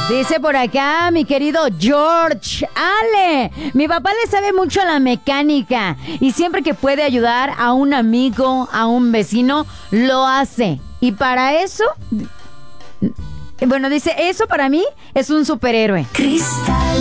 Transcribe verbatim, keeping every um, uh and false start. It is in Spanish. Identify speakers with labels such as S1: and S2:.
S1: Dice por acá mi querido George, Ale, mi papá le sabe mucho a la mecánica y siempre que puede ayudar a un amigo, a un vecino, lo hace. Y para eso, bueno, dice, eso para mí es un superhéroe.
S2: Cristal.